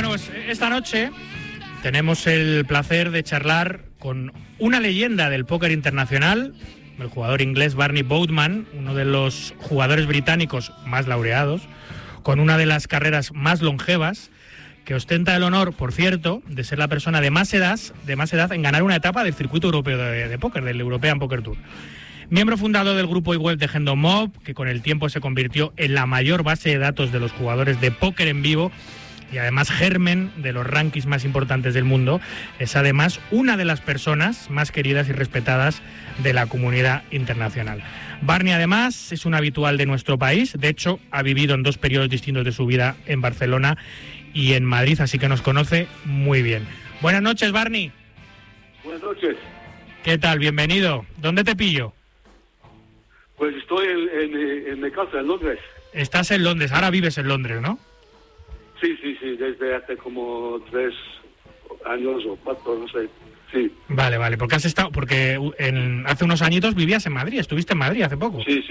Bueno, pues esta noche tenemos el placer de charlar con una leyenda del póker internacional, el jugador inglés Barney Boutman, uno de los jugadores británicos más laureados, con una de las carreras más longevas, que ostenta el honor, por cierto, de ser la persona de más edad en ganar una etapa del circuito europeo de póker, del European Poker Tour. Miembro fundador del grupo y web de Hendon Mob, que con el tiempo se convirtió en la mayor base de datos de los jugadores de póker en vivo y además germen de los rankings más importantes del mundo, es además una de las personas más queridas y respetadas de la comunidad internacional. Barney además es un habitual de nuestro país, de hecho ha vivido en dos periodos distintos de su vida, en Barcelona y en Madrid, así que nos conoce muy bien. Buenas noches, Barney. Buenas noches. ¿Qué tal? Bienvenido. ¿Dónde te pillo? Pues estoy en mi casa, en Londres. Estás en Londres, ahora vives en Londres, ¿no? Sí, desde hace como 3 años o 4, no sé, sí. Vale, porque has estado, hace unos añitos vivías en Madrid, estuviste en Madrid hace poco. Sí.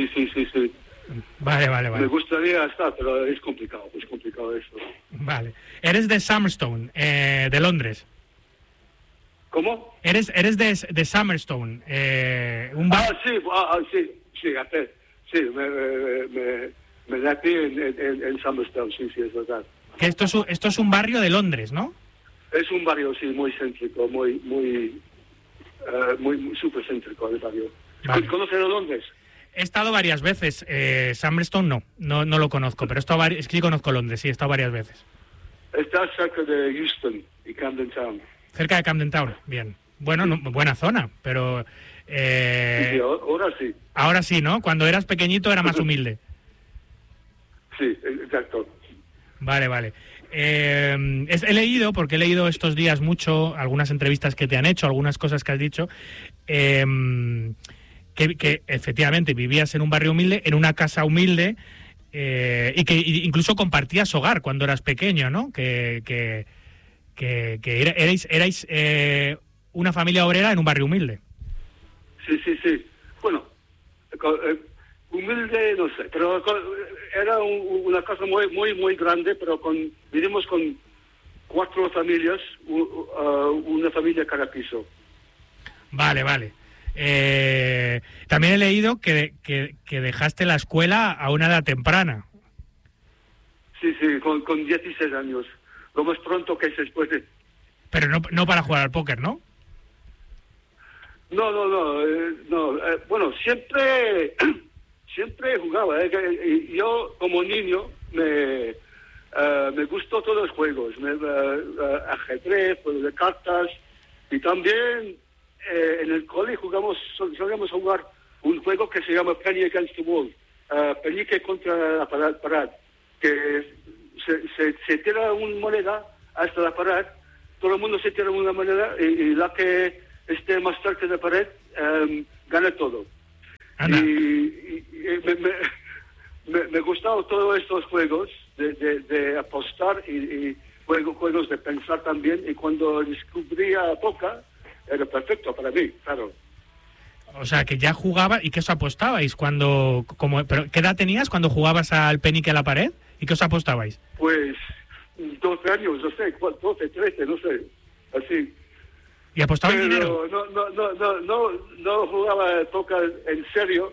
Vale. Me gustaría estar, pero es complicado esto. Vale. Eres de Summerstone, de Londres. ¿Cómo? Eres de Summerstone, un bar... Sí, me nací en Summerstone, sí, es verdad. Que esto es un barrio de Londres, ¿no? Es un barrio, sí, muy céntrico, muy súper céntrico el barrio. Vale. ¿Conoces Londres? He estado varias veces, Summerstone no lo conozco, pero es que sí conozco Londres, sí, he estado varias veces. Está cerca de Euston y Camden Town. Cerca de Camden Town, bien. Bueno, buena zona, pero... Sí, ahora sí. Ahora sí, ¿no? Cuando eras pequeñito era más humilde. Sí, exacto. Vale. He leído estos días mucho algunas entrevistas que te han hecho, algunas cosas que has dicho, que efectivamente vivías en un barrio humilde, en una casa humilde, y que incluso compartías hogar cuando eras pequeño, ¿no? Que erais una familia obrera en un barrio humilde. Sí. Bueno, humilde no sé, pero era una casa muy grande, pero vivimos con 4 familias, una familia cada piso. Vale. También he leído que dejaste la escuela a una edad temprana. Sí, con 16 años, lo más pronto que se puede. Pero no para jugar al póker, ¿no? No. Bueno, siempre jugaba. Yo, como niño, me gustó todos los juegos. Ajedrez, juegos de cartas. Y también en el cole solíamos jugar un juego que se llama Penny Against the Wall. Penique contra la pared. Que se tira una moneda hasta la pared. Todo el mundo se tira una moneda y la que esté más cerca de la pared gana todo. Y me gustaban todos estos juegos de apostar y juegos de pensar también, y cuando descubría póker era perfecto para mí, claro. O sea, que ya jugaba. ¿Y qué os apostabais pero qué edad tenías cuando jugabas al penique a la pared? ¿Y qué os apostabais? Pues 12 años, no sé, 12, 13, no sé, así. ¿Y apostabais dinero? No jugaba póker en serio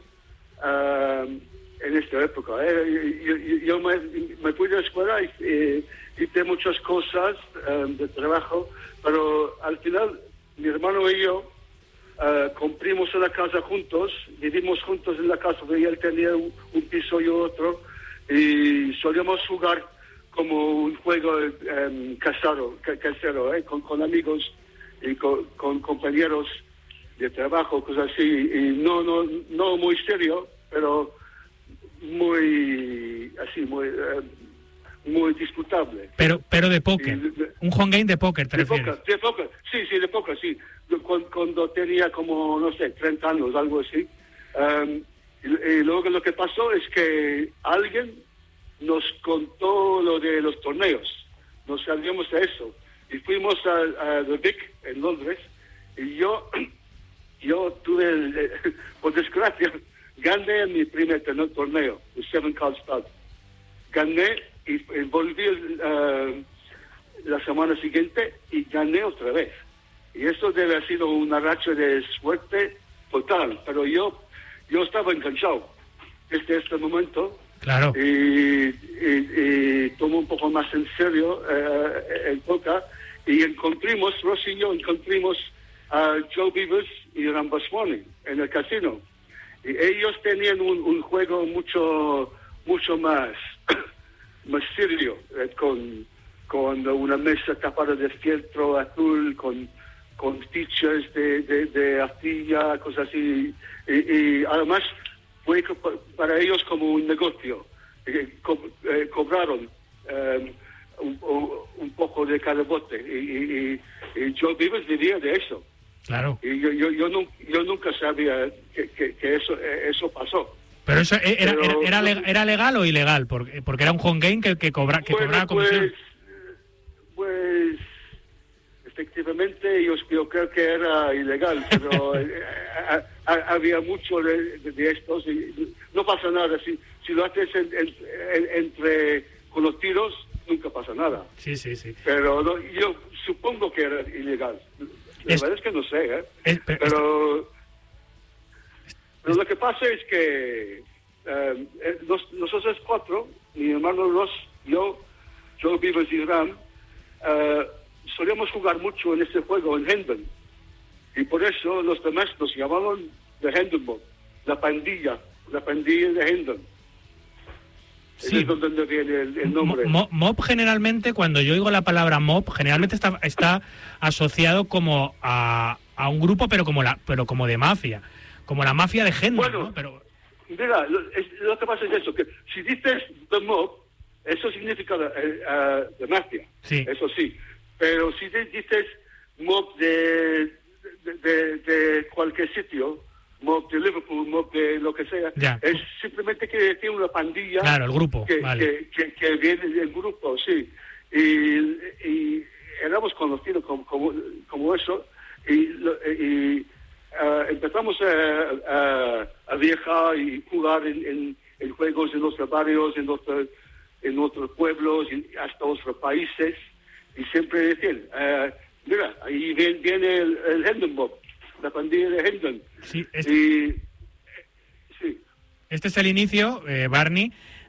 en esta época. Yo me fui de la escuela y hice muchas cosas de trabajo, pero al final mi hermano y yo compramos una casa juntos, vivimos juntos en la casa, porque él tenía un piso y otro, y solíamos jugar como un juego casero, con amigos y con compañeros de trabajo, cosas así, y no muy serio, pero muy disputable. Pero de póker, un home game de póker, ¿te refieres? De póker, sí, de póker, sí. Cuando tenía como, no sé, 30 años, algo así. Y luego lo que pasó es que alguien nos contó lo de los torneos. No sabíamos de eso. Y fuimos a The Vic, en Londres, y yo tuve, por desgracia, gané mi primer torneo, el 7 Card Stud. Gané y volví semana siguiente y gané otra vez. Y eso debe haber sido una racha de suerte total, pero yo estaba enganchado desde este momento. Claro. Y tomo un poco más en serio el póker, y Ross y yo encontramos a Joe Beavers y Ram Baswani en el casino. Y ellos tenían un juego mucho más serio, con una mesa tapada de fieltro azul, con fichas de arcilla, cosas así. Y además fue para ellos como un negocio. Cobraron un poco de cada bote, y Joe Beavers vivía de eso. Claro. Y yo nunca sabía que eso pasó. Pero eso era legal o ilegal, porque era un home game que cobraba comisión. Pues efectivamente yo creo que era ilegal, pero había mucho de estos, y no pasa nada. Si lo haces con los tiros, nunca pasa nada. Sí. Pero yo supongo que era ilegal. La verdad es que no sé, pero lo que pasa es que nosotros cuatro, mi hermano Ross, yo, Joe Beavers y Ram, solíamos jugar mucho en este juego, en Hendon. Y por eso los demás nos llamaban The Hendon Mob, la pandilla de Hendon. Sí. Es donde viene el nombre. Mob generalmente, cuando yo oigo la palabra mob, generalmente está asociado como a un grupo, pero como de mafia, como la mafia de Hendon, bueno, ¿no? Pero mira, lo que pasa es eso, que si dices The Mob, eso significa de mafia, sí. Eso sí. Pero si dices mob de cualquier sitio, mob de Liverpool, mob de lo que sea, ya. Es simplemente que tiene una pandilla. Claro, el grupo. Que viene del grupo, sí. Y éramos conocidos como eso. Y empezamos a viajar y jugar en juegos en otros barrios, en otros pueblos, hasta otros países. Y siempre decían, mira, ahí viene el Hendon Mob, la pandilla de Hendon. Sí, sí. Este es el inicio, Barney,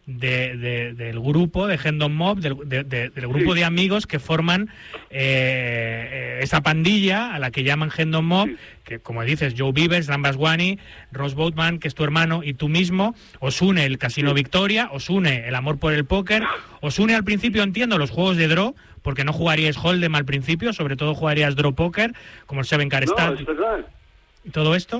del grupo de Hendon Mob, del grupo de amigos que forman esa pandilla a la que llaman Hendon Mob, que, como dices, Joe Beavers, Ram Baswani, Ross Boatman, que es tu hermano, y tú mismo. Os une el Casino Victoria, os une el amor por el póker, os une al principio, entiendo, los juegos de draw, porque no jugaríais Hold'em al principio, sobre todo jugarías draw póker, como el Seven Card Stat. No, es verdad. ¿Y todo esto?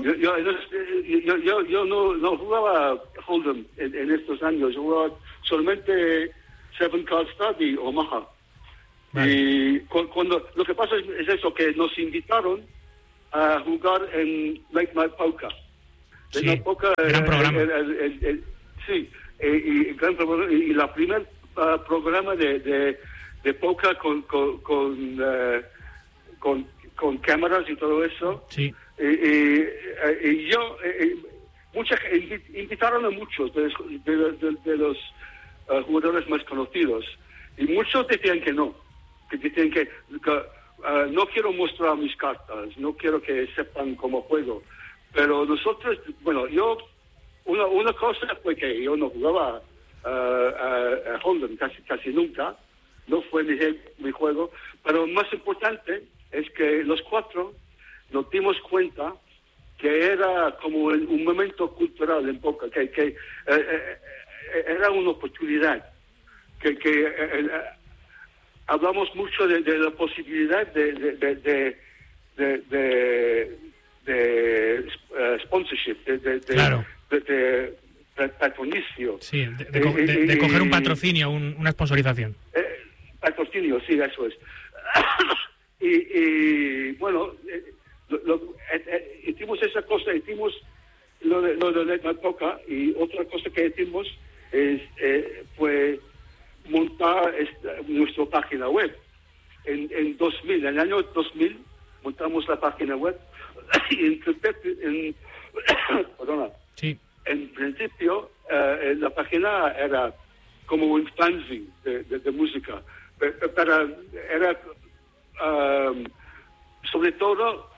Yo no jugaba Hold'em en estos años. Yo jugaba solamente Seven Card Stat y Omaha. Vale. Y cuando lo que pasa es eso, que nos invitaron a jugar en Late Night Poker. Sí, gran programa. Sí, gran programa. Y la primer programa de póker con cámaras y todo eso. Sí. Y yo, invitaron a muchos de los jugadores más conocidos, y muchos decían que no, que decían que no quiero mostrar mis cartas, no quiero que sepan cómo juego. Pero nosotros, bueno, una cosa fue que yo no jugaba a Hold'em casi nunca, no fue mi juego, pero más importante es que los cuatro nos dimos cuenta que era como un momento cultural en póker, que era una oportunidad, que hablamos mucho de la posibilidad de sponsorship, claro. de patronicio. Sí, de coger un patrocinio, una sponsorización. Patrocinio, sí, eso es. Y bueno, hicimos esa cosa, hicimos lo de Late Night Poker, y otra cosa que hicimos fue montar nuestra página web. En 2000, en el año 2000, montamos la página web, y en principio la página era como un fanzine de música, pero era sobre todo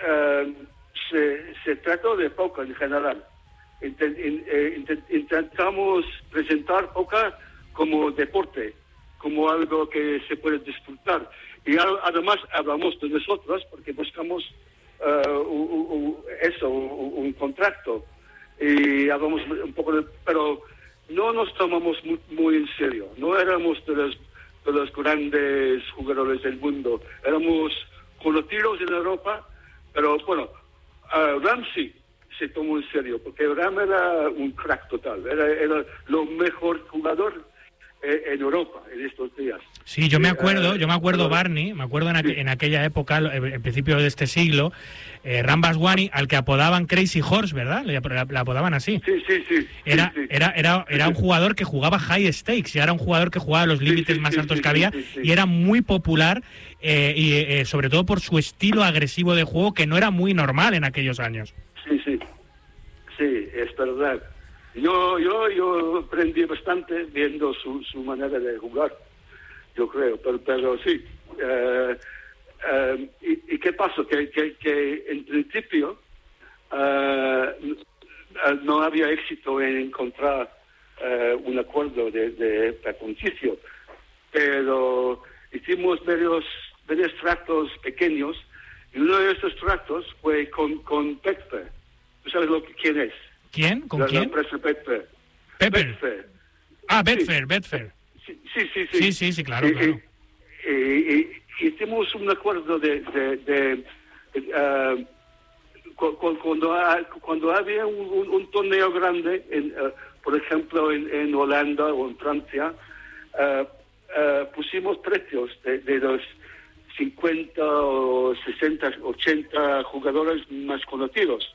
se trató de póker en general. Intentamos presentar póker como deporte, como algo que se puede disfrutar. Y además hablamos de nosotros porque buscamos un contrato. Y hablamos un poco pero no nos tomamos muy en serio. No éramos de los grandes jugadores del mundo. Éramos conocidos en Europa, pero bueno, Ramsey se tomó en serio, porque Ram era un crack total, era lo mejor jugador en Europa en estos días. Sí, yo me acuerdo, Barney, me acuerdo en aquella época, en principio de este siglo, Ram Vaswani, al que apodaban Crazy Horse, ¿verdad? Le apodaban así. Sí. Era un jugador que jugaba high stakes, y era un jugador que jugaba a los límites más altos que había, y era muy popular, y sobre todo por su estilo agresivo de juego, que no era muy normal en aquellos años. Sí, es verdad. Yo aprendí bastante viendo su manera de jugar, yo creo, pero sí. ¿Y qué pasó? Que en principio no había éxito en encontrar un acuerdo de principio, pero hicimos varios tratos pequeños, y uno de esos tratos fue con Betfair. ¿Tú sabes quién es? ¿Quién? ¿Con quién? Betfair. Betfair. Ah, Betfair. Sí, claro. Y hicimos un acuerdo cuando había un torneo grande, por ejemplo en Holanda o en Francia, pusimos precios de los 50 o 60, 80 jugadores más conocidos.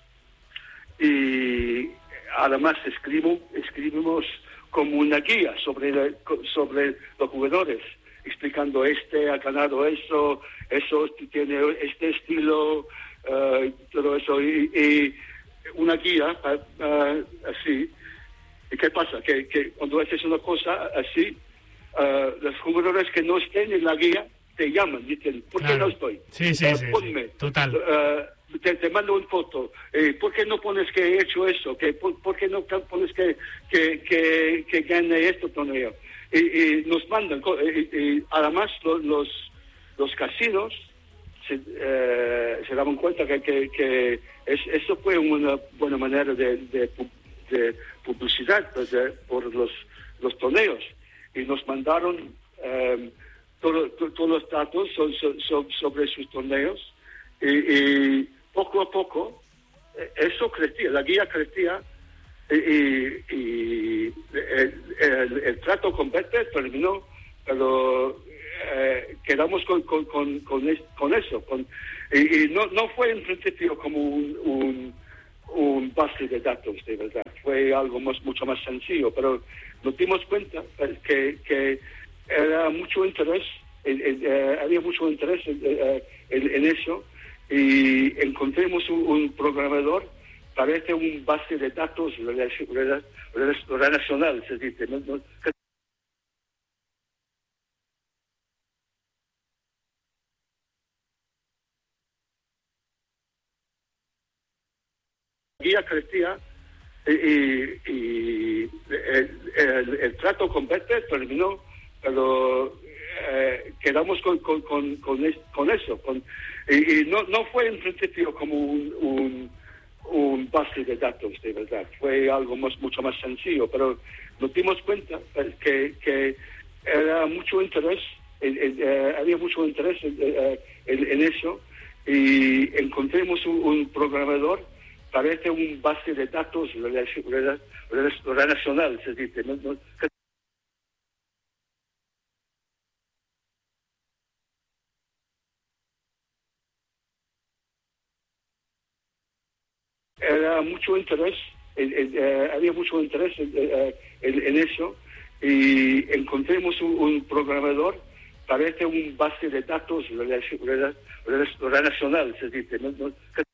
Y además escribimos como una guía sobre los jugadores, explicando ha ganado eso tiene este estilo, todo eso, y una guía así. ¿Y qué pasa? Que cuando haces una cosa así, los jugadores que no estén en la guía te llaman, dicen, ¿por qué no estoy? Sí, ponme. Total. Te mando una foto. ¿Por qué no pones que he hecho eso? ¿Por qué no pones que gane este torneo? Y nos mandan. Y además los casinos se daban cuenta que eso fue una buena manera de publicidad por los torneos. Y nos mandaron todos los datos sobre sus torneos. Y poco a poco eso crecía, la guía crecía, y el trato con Betfair terminó, pero quedamos con eso. Y no fue en principio como un base de datos, de verdad. Fue algo mucho más sencillo, pero nos dimos cuenta que era mucho interés, había mucho interés en eso. Y encontremos un programador, parece un base de datos relacional, se dice. La guía crecía, y el trato con Betfair terminó, pero quedamos con eso. Y no fue en principio como un base de datos, de verdad. Fue algo mucho más sencillo, pero nos dimos cuenta que era mucho interés, había mucho interés en eso, y encontremos un programador, parece un base de datos relacional, se dice. Era mucho interés, había mucho interés en eso, y encontremos un programador, parece un base de datos relacional, se dice.